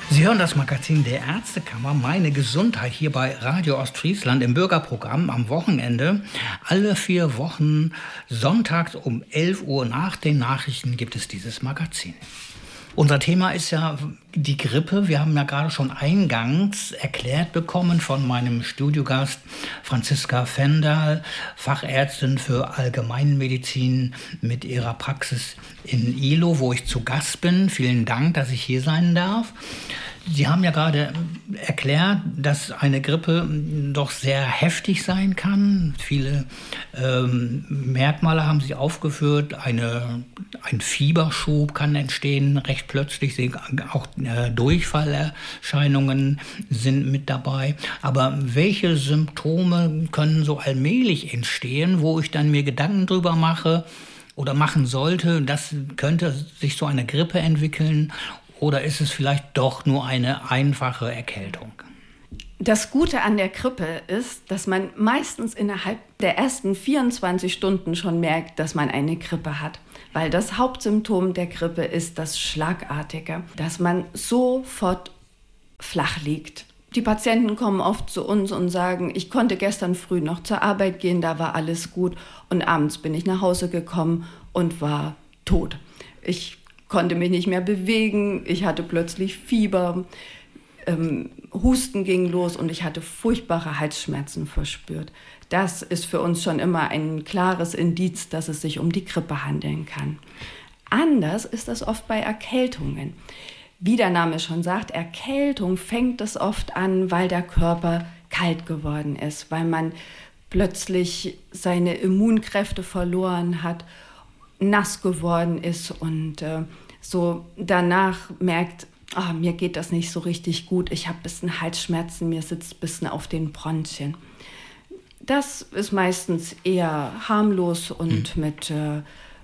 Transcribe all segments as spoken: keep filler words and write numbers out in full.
Sie hören das Magazin der Ärztekammer, meine Gesundheit, hier bei Radio Ostfriesland im Bürgerprogramm am Wochenende. Alle vier Wochen sonntags um elf Uhr nach den Nachrichten gibt es dieses Magazin. Unser Thema ist ja die Grippe. Wir haben ja gerade schon eingangs erklärt bekommen von meinem Studiogast Franziska Fendahl, Fachärztin für Allgemeinmedizin mit ihrer Praxis in Ihlow, wo ich zu Gast bin. Vielen Dank, dass ich hier sein darf. Sie haben ja gerade erklärt, dass eine Grippe doch sehr heftig sein kann. Viele ähm, Merkmale haben Sie aufgeführt. Eine, ein Fieberschub kann entstehen, recht plötzlich. Auch äh, Durchfallerscheinungen sind mit dabei. Aber welche Symptome können so allmählich entstehen, wo ich dann mir Gedanken drüber mache oder machen sollte, das könnte sich so eine Grippe entwickeln? Oder ist es vielleicht doch nur eine einfache Erkältung? Das Gute an der Grippe ist, dass man meistens innerhalb der ersten vierundzwanzig Stunden schon merkt, dass man eine Grippe hat. Weil das Hauptsymptom der Grippe ist das Schlagartige, dass man sofort flach liegt. Die Patienten kommen oft zu uns und sagen, ich konnte gestern früh noch zur Arbeit gehen, da war alles gut. Und abends bin ich nach Hause gekommen und war tot. Ich konnte mich nicht mehr bewegen, ich hatte plötzlich Fieber, ähm, Husten ging los und ich hatte furchtbare Halsschmerzen verspürt. Das ist für uns schon immer ein klares Indiz, dass es sich um die Grippe handeln kann. Anders ist das oft bei Erkältungen. Wie der Name schon sagt, Erkältung fängt es oft an, weil der Körper kalt geworden ist, weil man plötzlich seine Immunkräfte verloren hat, nass geworden ist und äh, so danach merkt, oh, mir geht das nicht so richtig gut, ich habe ein bisschen Halsschmerzen, mir sitzt ein bisschen auf den Bronchien. Das ist meistens eher harmlos und mhm. mit äh,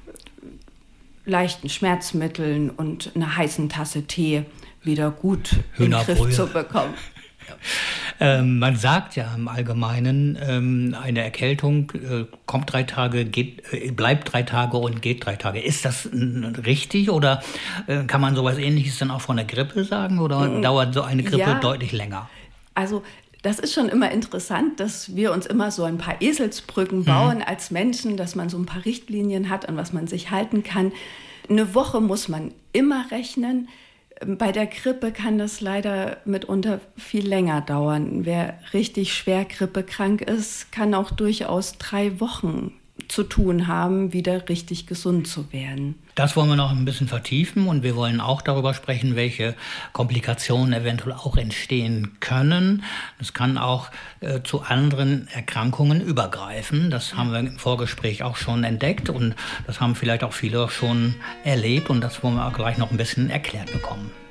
leichten Schmerzmitteln und einer heißen Tasse Tee wieder gut in den Griff zu bekommen. Ja. Ähm, man sagt ja im Allgemeinen, ähm, eine Erkältung äh, kommt drei Tage, geht, äh, bleibt drei Tage und geht drei Tage. Ist das äh, richtig oder äh, kann man sowas Ähnliches dann auch von der Grippe sagen oder mhm. dauert so eine Grippe ja, deutlich länger? Also das ist schon immer interessant, dass wir uns immer so ein paar Eselsbrücken bauen mhm. als Menschen, dass man so ein paar Richtlinien hat, an was man sich halten kann. Eine Woche muss man immer rechnen. Bei der Grippe kann das leider mitunter viel länger dauern. Wer richtig schwer grippekrank ist, kann auch durchaus drei Wochen zu tun haben, wieder richtig gesund zu werden. Das wollen wir noch ein bisschen vertiefen und wir wollen auch darüber sprechen, welche Komplikationen eventuell auch entstehen können. Das kann auch äh, zu anderen Erkrankungen übergreifen. Das haben wir im Vorgespräch auch schon entdeckt und das haben vielleicht auch viele schon erlebt und das wollen wir auch gleich noch ein bisschen erklärt bekommen.